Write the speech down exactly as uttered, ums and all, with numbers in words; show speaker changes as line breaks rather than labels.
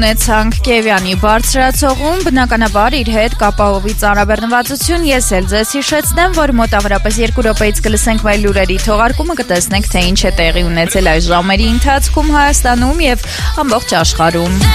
Ունեցանք Կիևյանի բարձրացողում, բնականաբար իր հետ կապահովի ծանրաբեռնվածություն, ես էլ ձեզ հիշեցնեմ, որ մոտավորապես երկու րոպեից կլսենք մեր լուրերի թողարկումը, կտեսնենք, թե ինչ է տեղի ունեցել այս ժամերի ընթացքում Հայաստանում և ամբողջ աշխարհում։